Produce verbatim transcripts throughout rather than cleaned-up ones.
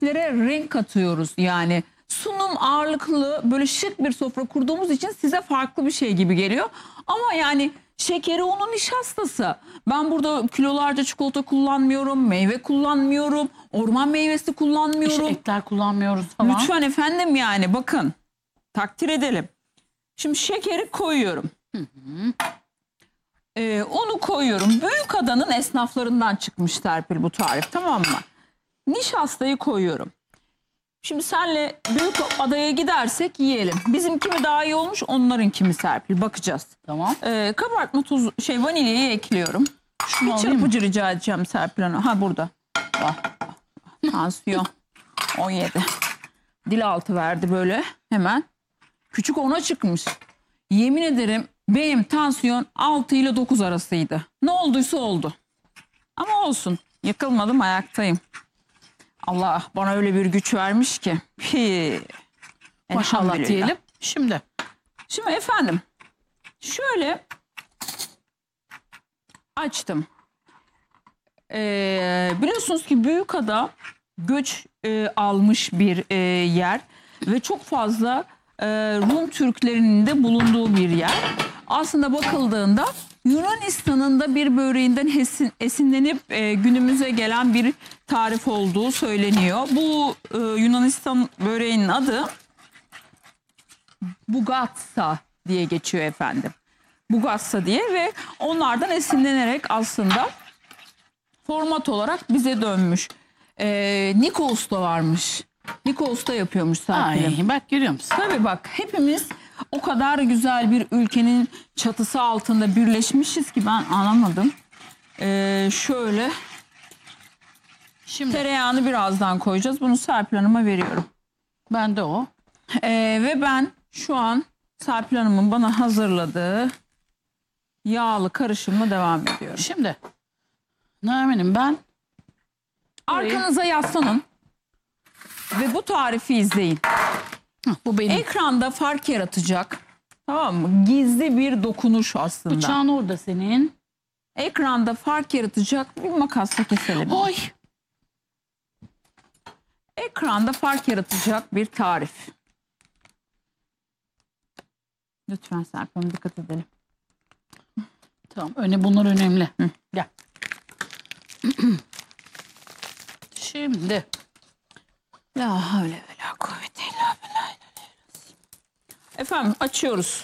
renk katıyoruz. Yani sunum ağırlıklı böyle şık bir sofra kurduğumuz için size farklı bir şey gibi geliyor. Ama yani şekeri, unu, nişastası. Ben burada kilolarca çikolata kullanmıyorum, meyve kullanmıyorum, orman meyvesi kullanmıyorum. İşte etler kullanmıyoruz falan. Lütfen efendim, yani bakın, takdir edelim. Şimdi şekeri koyuyorum. Hı hı. Ee, onu koyuyorum. Büyükada'nın esnaflarından çıkmış Serpil bu tarif, tamam mı? Nişastayı koyuyorum. Şimdi senle Büyükada'ya gidersek yiyelim. Bizimki mi daha iyi olmuş, onların kimi Serpil, bakacağız. Tamam. Ee, kabartma tozu, şey vanilyayı ekliyorum. Şunu Bir çırpıcı rica edeceğim Serpil Hanım. Ha burada. Bak. Tansiyon on yedi. Dil altı verdi böyle hemen. Küçük ona çıkmış. Yemin ederim benim tansiyon altı ile dokuz arasıydı. Ne olduysa oldu. Ama olsun. Yıkılmadım, ayaktayım. Allah bana öyle bir güç vermiş ki. Hii. Maşallah diyelim. Şimdi. Şimdi efendim. Şöyle açtım. Ee, biliyorsunuz ki Büyükada göç e, almış bir e, yer ve çok fazla e, Rum Türklerinin de bulunduğu bir yer. Aslında bakıldığında Yunanistan'ın da bir böreğinden esin, esinlenip e, günümüze gelen bir tarif olduğu söyleniyor. Bu e, Yunanistan böreğinin adı Bugatsa diye geçiyor efendim. Bugatsa diye ve onlardan esinlenerek aslında format olarak bize dönmüş. Ee, Nikos da varmış. Nikos da yapıyormuş Serpil'im. Ay, bak görüyor musun? Tabii bak, hepimiz o kadar güzel bir ülkenin çatısı altında birleşmişiz ki ben anlamadım. Ee, şöyle Şimdi tereyağını birazdan koyacağız. Bunu Serpil Hanım'a veriyorum. ben de o. Ee, ve ben şu an Serpil Hanım'ın bana hazırladığı yağlı karışımla devam ediyorum. Şimdi Nermin'im ben arkanıza yaslanın ve bu tarifi izleyin. Heh, bu benim. Ekranda fark yaratacak, tamam mı? Gizli bir dokunuş aslında. Bıçağın orada senin. Ekranda fark yaratacak bir makasla keselim. Oy. Ekranda fark yaratacak bir tarif. Lütfen Serpil, dikkat edelim. Tamam, öne bunlar önemli. Hı. Gel. Şimdi. La havle ve la kuvvete illa billah. Efendim açıyoruz.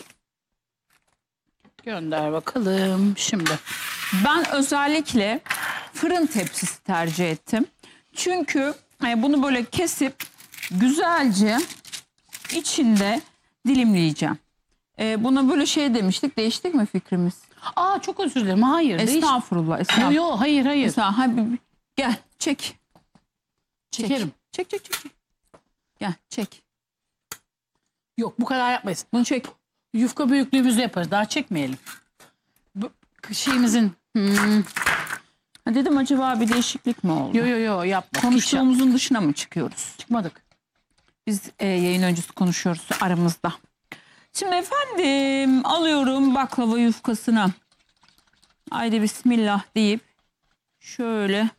Gönder bakalım. Şimdi. Ben özellikle fırın tepsisi tercih ettim. Çünkü hani bunu böyle kesip güzelce içinde dilimleyeceğim. Ee, buna böyle şey demiştik, değiştik mi fikrimiz? Aa, çok özür dilerim. Hayır. Estağfurullah. estağfurullah. Yok yok, hayır hayır. Estağfurullah. Hadi, gel çek. Çekerim. Çek çek çek. çek. Gel çek. Yok, bu kadar yapmayız. Bunu çek. Yufka büyüklüğümüzü yaparız. Daha çekmeyelim. Bu şeyimizin. Hmm. Ha, dedim acaba bir değişiklik mi oldu? Yo yo yo, yapma. Konuştuğumuzun dışına mı çıkıyoruz? Çıkmadık. Biz e, yayın öncesi konuşuyoruz aramızda. Şimdi efendim alıyorum baklava yufkasını. Haydi bismillah deyip şöyle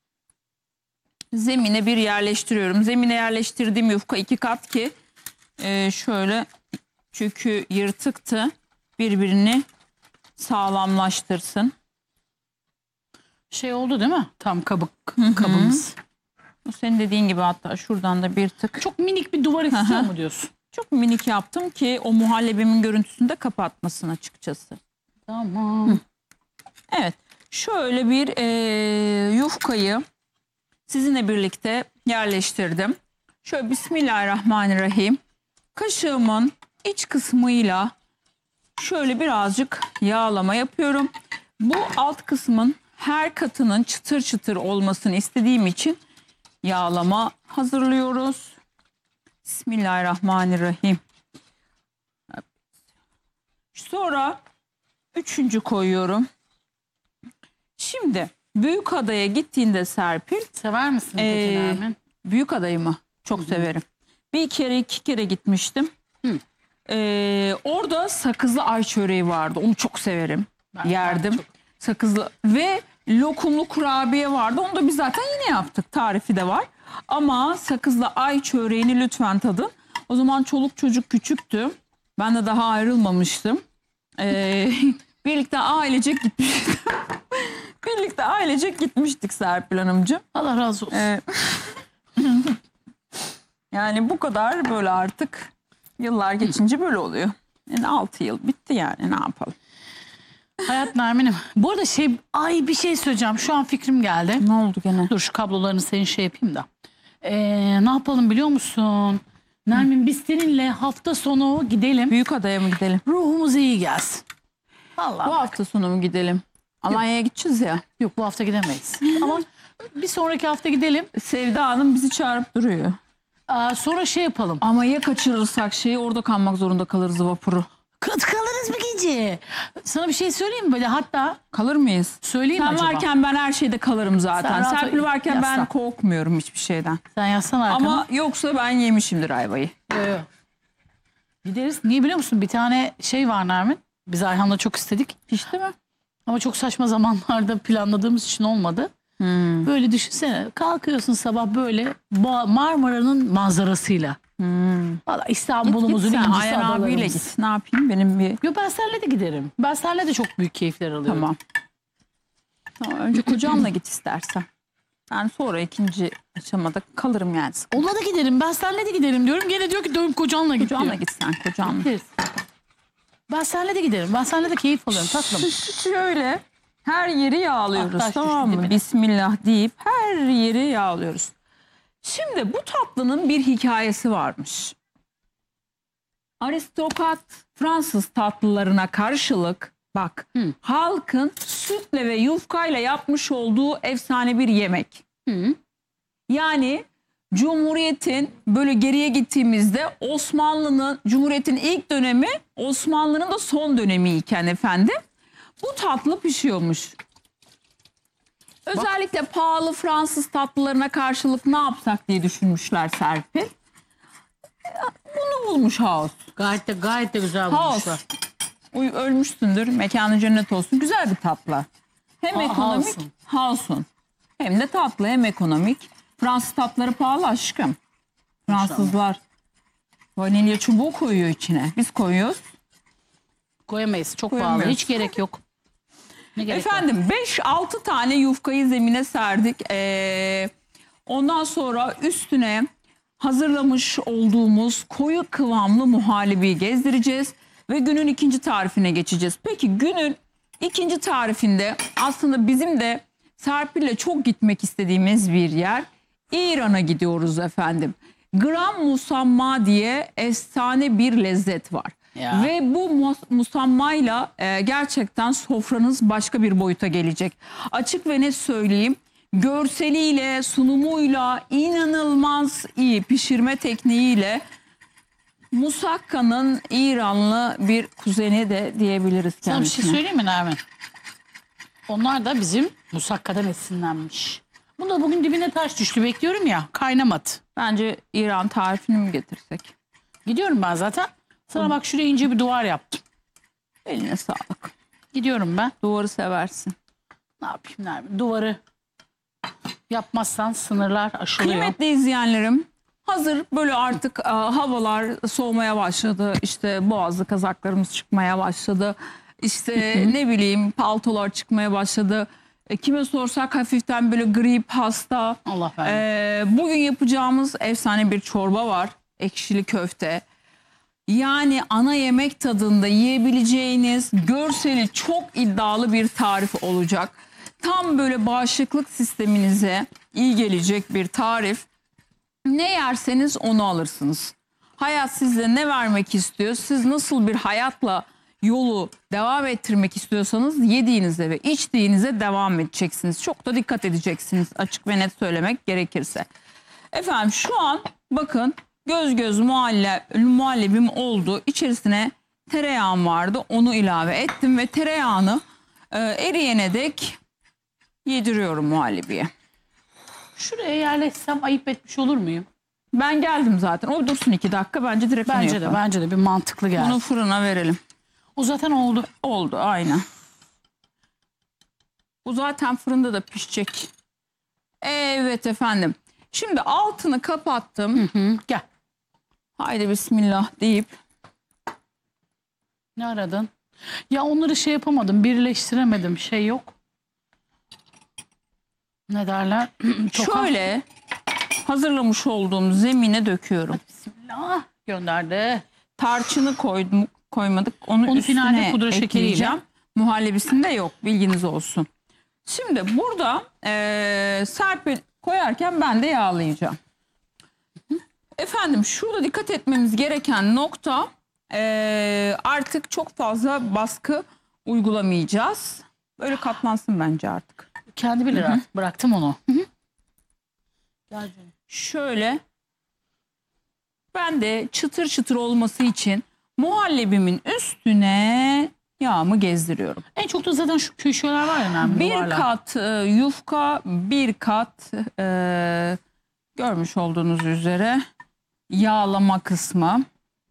zemine bir yerleştiriyorum. Zemine yerleştirdiğim yufka iki kat ki e, şöyle, çünkü yırtıktı, birbirini sağlamlaştırsın. Şey oldu değil mi? Tam kabuk Hı-hı. kabımız. O senin dediğin gibi, hatta şuradan da bir tık. Çok minik bir duvar istiyor mu diyorsun? Çok minik yaptım ki o muhallebimin görüntüsünü de kapatmasın açıkçası. Tamam. Hı. Evet. Şöyle bir e, yufkayı sizinle birlikte yerleştirdim. Şöyle bismillahirrahmanirrahim. Kaşığımın iç kısmıyla şöyle birazcık yağlama yapıyorum. Bu alt kısmın her katının çıtır çıtır olmasını istediğim için yağlama hazırlıyoruz. Bismillahirrahmanirrahim. Sonra üçüncü koyuyorum. Şimdi Büyükada'ya gittiğinde Serpil. Sever misin peki ee, Nermin? Büyükada'yı mı? Çok Hı-hı. severim. Bir kere iki kere gitmiştim. Ee, orada sakızlı ay çöreği vardı. Onu çok severim. Ben, Yerdim. Ben çok... Sakızlı ve lokumlu kurabiye vardı. Onu da biz zaten yine yaptık. Tarifi de var. Ama sakızla ay çöreğini lütfen tadın. O zaman çoluk çocuk küçüktü. Ben de daha ayrılmamıştım. Ee, birlikte ailecek gitmiştik. birlikte ailecek gitmiştik Serpil Hanımcığım. Allah razı olsun. Ee, yani bu kadar böyle artık yıllar geçince böyle oluyor. Yani altı yıl bitti yani, ne yapalım. Hayat Nermin'im. Bu arada şey, ay bir şey söyleyeceğim. Şu an fikrim geldi. Ne oldu gene? Dur şu kablolarını senin şey yapayım da. Ee, ne yapalım biliyor musun? Nermin biz seninle hafta sonu gidelim. Büyükada'ya mı gidelim? Ruhumuz iyi gelsin. Bu Vallahi. hafta sonu mu gidelim? Alanya'ya gideceğiz ya. Yok bu hafta gidemeyiz. Ama bir sonraki hafta gidelim. Sevda Hanım bizi çağırıp duruyor. Aa, sonra şey yapalım. Ama ya kaçırırsak şeyi, orada kalmak zorunda kalırız vapuru. Kız kalırız bir gece. Sana bir şey söyleyeyim mi? Böyle hatta Kalır mıyız? söyleyeyim mi Sen acaba? varken ben her şeyde kalırım zaten. Sen rahat ol, Serpil varken ben yaslan. korkmuyorum hiçbir şeyden. Sen yazsana arkana. Ama yoksa ben yemişimdir ayvayı. Yok, yok. Gideriz. Niye biliyor musun? Bir tane şey var Nermin. Biz Ayhan'la çok istedik. Pişti mi? Ama çok saçma zamanlarda planladığımız için olmadı. Hmm. Böyle düşünsene. Kalkıyorsun sabah böyle Ba- Marmara'nın manzarasıyla. Hmm. Valla Git, İstanbul'umuzun git sen incisi Ayhan abiyle adalarımız. git. Ne yapayım benim bir... Yo ben seninle de giderim. Ben seninle de çok büyük keyifler alıyorum. Tamam. Tamam, önce kocanla git istersen. Yani sonra ikinci aşamada kalırım yani. Onunla da giderim. Ben seninle de giderim diyorum. Gene diyor ki dön kocanla git Kocanla diyor. git sen, kocanla. Gideriz. Ben seninle de giderim. Ben seninle de keyif alıyorum tatlım. Şöyle her yeri yağlıyoruz, Ah, taş tamam düştü mı? dibine. Bismillah deyip her yeri yağlıyoruz. Şimdi bu tatlının bir hikayesi varmış. Aristokrat Fransız tatlılarına karşılık bak, Hı. halkın sütle ve yufkayla yapmış olduğu efsane bir yemek. Hı. Yani Cumhuriyet'in böyle geriye gittiğimizde Osmanlı'nın, Cumhuriyet'in ilk dönemi Osmanlı'nın da son dönemiyken efendim bu tatlı pişiyormuş. Özellikle pahalı Fransız tatlılarına karşılık ne yapsak diye düşünmüşler Serpil. Bunu bulmuş House. Gayet de gayet de güzel House. bulmuşlar. Uy, ölmüşsündür. Mekanı cennet olsun. Güzel bir tatlı. Hem Ha, ekonomik, House'un. House'un. Hem de tatlı, hem ekonomik. Fransız tatlıları pahalı aşkım. Fransızlar vanilya çubuğu koyuyor içine. Biz koyuyoruz. Koyamayız. Çok pahalı. Koyamıyoruz. Hiç gerek yok. Ne gerek var? Efendim beş altı tane yufkayı zemine serdik. Ee, ondan sonra üstüne hazırlamış olduğumuz koyu kıvamlı muhallebiyi gezdireceğiz. Ve günün ikinci tarifine geçeceğiz. Peki günün ikinci tarifinde aslında bizim de Serpil'le çok gitmek istediğimiz bir yer. İran'a gidiyoruz efendim. Gram musamma diye efsane bir lezzet var. Ya. Ve bu mus- musammayla e, gerçekten sofranız başka bir boyuta gelecek. Açık ve net söyleyeyim. Görseliyle, sunumuyla, inanılmaz iyi pişirme tekniğiyle Musakka'nın İranlı bir kuzeni de diyebiliriz kendisine. Sana bir şey söyleyeyim mi Nermin? Onlar da bizim musakka'dan esinlenmiş. Bunda bugün dibine taş düştü. Bekliyorum ya. Kaynamadı. Bence İran tarifini mi getirsek? Gidiyorum ben zaten. Sana bak şuraya ince bir duvar yaptım. Eline sağlık. Gidiyorum ben. Duvarı seversin. Ne yapayım Nermin? Duvarı yapmazsan sınırlar aşılıyor. Kıymetli izleyenlerim, hazır böyle artık e, havalar soğumaya başladı. İşte boğazlı kazaklarımız çıkmaya başladı. İşte ne bileyim paltolar çıkmaya başladı. E, kime sorsak hafiften böyle grip, hasta. Allah versin. E, bugün yapacağımız efsane bir çorba var. Ekşili köfte. Yani ana yemek tadında yiyebileceğiniz, görseli çok iddialı bir tarif olacak. Tam böyle bağışıklık sisteminize iyi gelecek bir tarif. Ne yerseniz onu alırsınız. Hayat size ne vermek istiyor? Siz nasıl bir hayatla yolu devam ettirmek istiyorsanız yediğinize ve içtiğinize devam edeceksiniz. Çok da dikkat edeceksiniz, açık ve net söylemek gerekirse. Efendim şu an bakın göz göz muhalle, muhallebim oldu. İçerisine tereyağım vardı. Onu ilave ettim ve tereyağını e, eriyene dek yediriyorum muhallebiye. Şuraya yerleşsem ayıp etmiş olur muyum? Ben geldim zaten. O dursun iki dakika. Bence direkt onu Bence de yapalım. bence de bir mantıklı geldi. Onu fırına verelim. O zaten oldu. Oldu aynen. Bu zaten fırında da pişecek. Evet efendim. Şimdi altını kapattım. Hı, gel. Haydi bismillah deyip. Ne aradın? Ya onları şey yapamadım. Birleştiremedim. Şey yok. Ne derler? Çok Şöyle hazırlamış olduğum zemine döküyorum. Bismillah. Gönderdi. Tarçını koydum, koymadık. Onu, Onu üstüne finalde pudra şekeriyle. ekleyeceğim. Muhallebisinde yok, bilginiz olsun. Şimdi burada eee Serpil koyarken ben de yağlayacağım. Efendim şurada dikkat etmemiz gereken nokta, eee, artık çok fazla baskı uygulamayacağız. Böyle katlansın bence artık. Kendi bilir artık. Bıraktım onu. Hı hı. Gel canım. Şöyle ben de çıtır çıtır olması için muhallebimin üstüne yağımı gezdiriyorum. En çok da zaten şu köşeler var ya. Nermin, Bir duvarlar. kat e, yufka, bir kat e, görmüş olduğunuz üzere yağlama kısmı.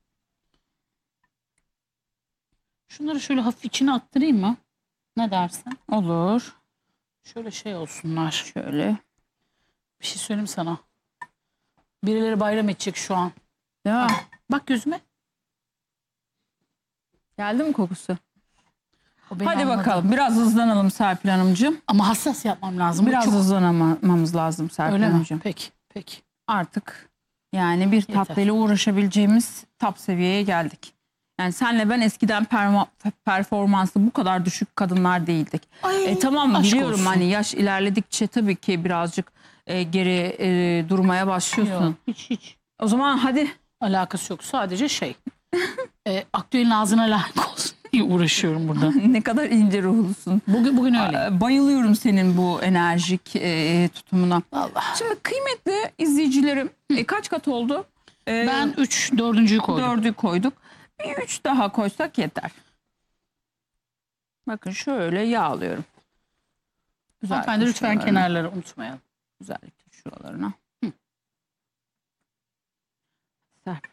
Şunları şöyle hafif içine attırayım mı? Ne dersin? Olur. Şöyle şey olsunlar. Şöyle. Bir şey söyleyeyim sana. Birileri bayram edecek şu an. Ya, Bak gözüme. geldi mi kokusu? O beni Hadi anladı. bakalım. Biraz hızlanalım Serpil Hanımcığım. Ama hassas yapmam lazım. Bu Biraz çok... hızlanmamız lazım Serpil Öyle mi? Hanımcığım. Peki. Peki. Artık yani bir tatlıyla uğraşabileceğimiz top seviyeye geldik. Yani senle ben eskiden perma- performansı bu kadar düşük kadınlar değildik. Ay, E, tamam aşk biliyorum olsun. hani yaş ilerledikçe tabii ki birazcık e, geri e, durmaya başlıyorsun. Yok, hiç hiç. O zaman hadi. Alakası yok. Sadece şey. e, aktüelin ağzına layık olsun diye uğraşıyorum burada. Ne kadar ince ruhlusun. Bugün bugün öyle. E, Bayılıyorum senin bu enerjik e, tutumuna. Allah. Şimdi kıymetli izleyicilerim, e, kaç kat oldu? E, Ben üç dördüncüyü koydum. Dördü koyduk. Bir üç daha koysak yeter. Bakın şöyle yağlıyorum. Hanımefendi lütfen şuralarına, kenarları unutmayalım. özellikle şuralarına. Hı. Serpil.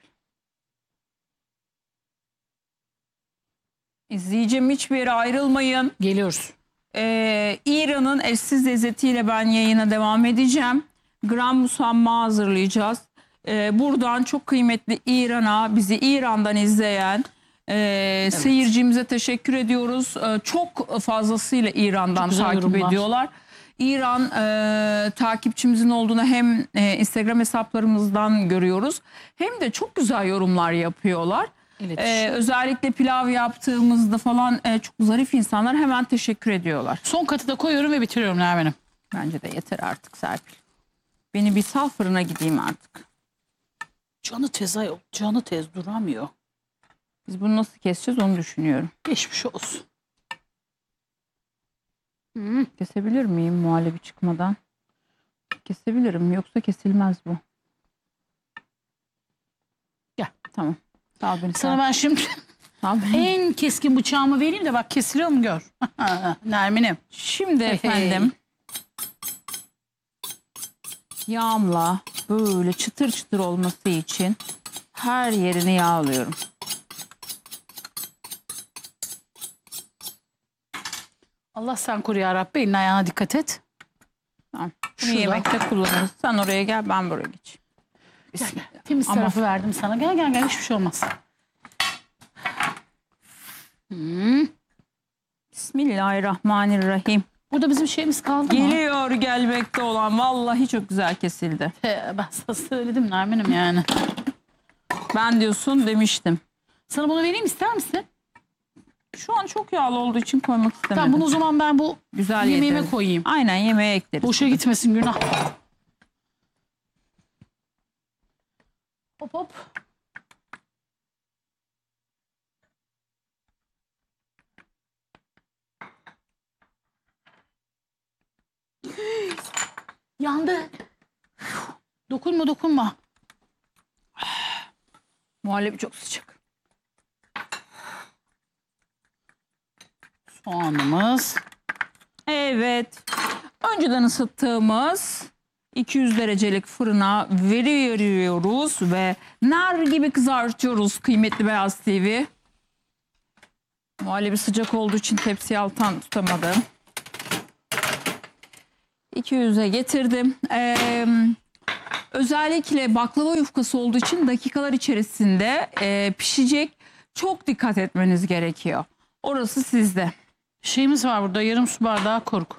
İzleyicim hiçbir yere ayrılmayın. Geliyoruz. Ee, İran'ın eşsiz lezzetiyle ben yayına devam edeceğim. Gram musamma hazırlayacağız. Ee, buradan çok kıymetli İran'a, bizi İran'dan izleyen e, seyircimize teşekkür ediyoruz. Ee, çok fazlasıyla İran'dan Çok güzel takip yorumlar. ediyorlar. İran e, takipçimizin olduğunu hem e, Instagram hesaplarımızdan görüyoruz hem de çok güzel yorumlar yapıyorlar. İletişim. Ee, özellikle pilav yaptığımızda falan e, çok zarif insanlar hemen teşekkür ediyorlar. Son katı da koyuyorum ve bitiriyorum Nermin'im. Bence de yeter artık Serpil. Beni bir sal fırına gideyim artık. Canı tez ayol. Canı tez duramıyor. Biz bunu nasıl keseceğiz onu düşünüyorum. Geçmiş olsun. Hı. Kesebilir miyim muhallebi çıkmadan? Kesebilirim yoksa kesilmez bu. Gel. Tamam. Sağ ol beni. Sana ben şimdi Sağ ol beni. en keskin bıçağımı vereyim de bak kesiliyor mu gör. Nermin'im. Şimdi Hey, efendim yağımla böyle çıtır çıtır olması için her yerini yağlıyorum. Allah sen koru ya Rabbi. Elin ayağına dikkat et. Tamam. Bunu Şurada. yemekte kullanırız. Sen oraya gel ben buraya geç. Gel, gel. Temiz Ama- tarafı verdim sana. Gel gel gel hiçbir şey olmaz. Hmm. Bismillahirrahmanirrahim. Burada bizim şeyimiz kaldı mı? Geliyor gelmekte olan vallahi çok güzel kesildi. He, ben sana söyledim Nermin'im yani. Ben diyorsun demiştim. Sana bunu vereyim ister misin? Şu an çok yağlı olduğu için koymak istemedim. Tamam bunu o zaman ben bu güzel yemeğime yediririz. koyayım. Aynen yemeğe ekleriz. Boşa gitmesin günah. Hop hop. Yandı. Dokunma dokunma. Muhallebi çok sıcak. Soğanımız. Evet. Önceden ısıttığımız iki yüz derecelik fırına veriyoruz ve nar gibi kızartıyoruz kıymetli Beyaz T V. Muhallebi sıcak olduğu için tepsiyi alttan tutamadım. iki yüze getirdim. Ee, Özellikle baklava yufkası olduğu için dakikalar içerisinde e, pişecek. Çok dikkat etmeniz gerekiyor. Orası sizde. Şeyimiz var burada, yarım su bardağı koruk.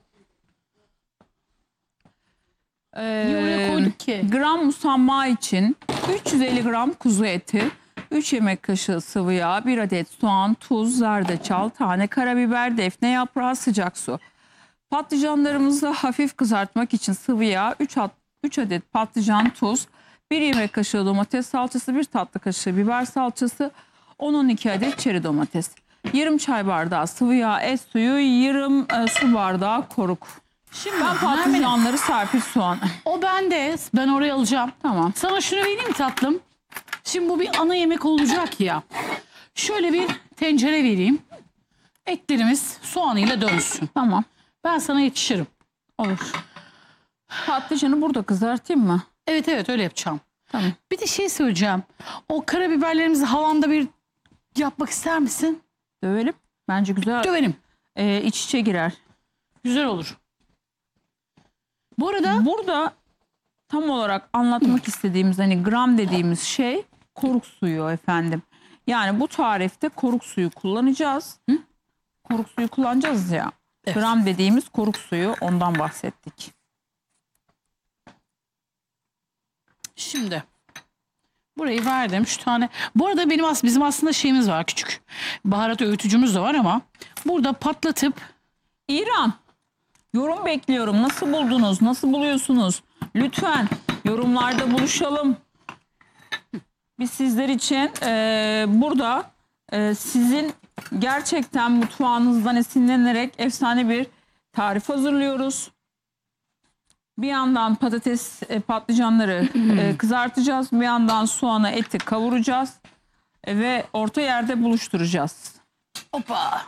Niye oraya koyduk ki? Gram musamma için üç yüz elli gram kuzu eti, üç yemek kaşığı sıvı yağ, bir adet soğan, tuz, zerdeçal, tane karabiber, defne yaprağı, sıcak su. Patlıcanlarımızı hafif kızartmak için sıvı yağ, üç adet patlıcan, tuz, bir yemek kaşığı domates salçası, bir tatlı kaşığı biber salçası, on on iki adet çeri domates. Yarım çay bardağı sıvı yağ, et suyu, yarım e, su bardağı koruk. Şimdi Ben patlıcanları, serpil soğan. o bende. Ben oraya alacağım. Tamam. Sana şunu vereyim mi tatlım? Şimdi bu bir ana yemek olacak ya. Şöyle bir tencere vereyim. Etlerimiz soğanıyla dönsün. Tamam. Ben sana yetişirim. Olur. Patlıcanı burada kızartayım mı? Evet evet öyle yapacağım. Tamam. Bir de şey söyleyeceğim. O karabiberlerimizi havanda bir yapmak ister misin? Dövelim. Bence güzel. Dövelim. Ee, iç içe girer. Güzel olur. Bu arada Burada tam olarak anlatmak istediğimiz hani gram dediğimiz şey koruk suyu efendim. Yani bu tarifte koruk suyu kullanacağız. Hı? Koruk suyu kullanacağız ya. Evet. Gram dediğimiz koruk suyu, ondan bahsettik. şimdi burayı verdim. Şu tane. Bu arada benim as bizim aslında şeyimiz var, küçük baharat öğütücümüz de var ama burada patlatıp İran, yorum bekliyorum. Nasıl buldunuz? Nasıl buluyorsunuz? Lütfen yorumlarda buluşalım. Biz sizler için e, burada e, sizin gerçekten mutfağınızdan esinlenerek efsane bir tarif hazırlıyoruz. Bir yandan patates e, patlıcanları e, kızartacağız. Bir yandan soğanı, eti kavuracağız. E, ve orta yerde buluşturacağız. hoppa.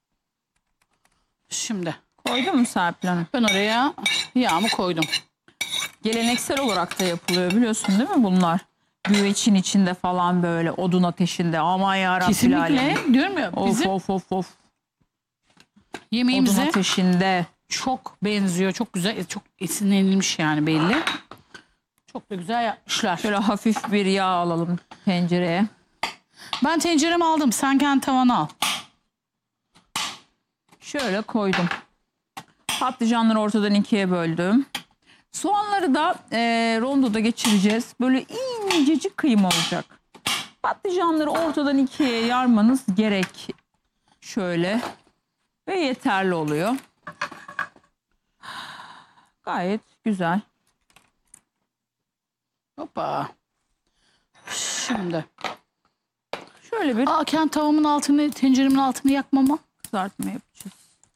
Şimdi Koydun mu Serpil Hanım? ben oraya yağımı koydum. Geleneksel olarak da yapılıyor, biliyorsun değil mi bunlar? Güveçin içinde falan, böyle odun ateşinde. Aman yarabbim. Kesinlikle diyorum ya, Of bizim of of of. Odun yemeğimize ateşinde. çok benziyor. Çok güzel, çok esinlenilmiş yani belli. Çok da güzel yapmışlar. Şöyle hafif bir yağ alalım tencereye. Ben tenceremi aldım. Sen kendi tavanı al. Şöyle koydum. Patlıcanları ortadan ikiye böldüm. Soğanları da e, rondoda geçireceğiz. Böyle incecik kıyım olacak. Patlıcanları ortadan ikiye yarmanız gerek. Şöyle. Ve yeterli oluyor. Gayet güzel. Hoppa. Şimdi. Şöyle bir Aa, kendi tavamın altını, tenceremin altını yakmama. kızartma yapacağız.